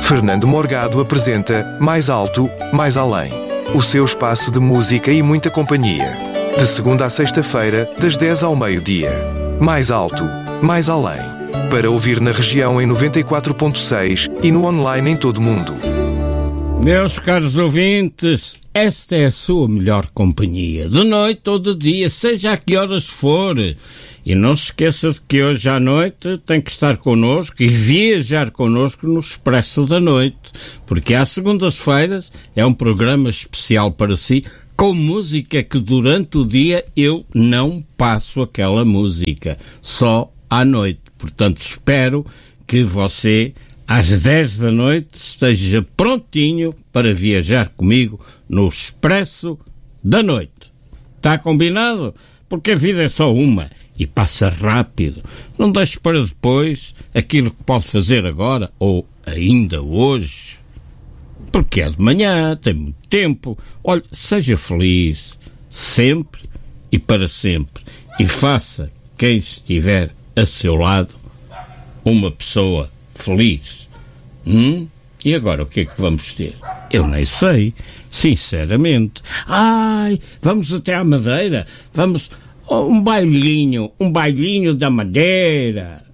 Fernando Morgado apresenta Mais Alto, Mais Além. O seu espaço de música e muita companhia. De segunda a sexta-feira, das 10 ao meio-dia. Mais Alto, Mais Além. Para ouvir na região em 94.6 e no online em todo o mundo. Meus caros ouvintes, esta é a sua melhor companhia. De noite ou de dia, seja a que horas for. E não se esqueça de que hoje à noite tem que estar connosco e viajar connosco no Expresso da Noite, porque às segundas-feiras é um programa especial para si, com música que durante o dia eu não passo aquela música, só à noite. Portanto, espero que você, às 10 da noite, esteja prontinho para viajar comigo no Expresso da Noite. Está combinado? Porque a vida é só uma. E passa rápido. Não deixe para depois aquilo que pode fazer agora ou ainda hoje. Porque é de manhã, tem muito tempo. Olhe, seja feliz. Sempre e para sempre. E faça quem estiver a seu lado uma pessoa feliz. E agora o que é que vamos ter? Eu nem sei. Sinceramente. Vamos até à Madeira. Vamos... um bailinho da Madeira.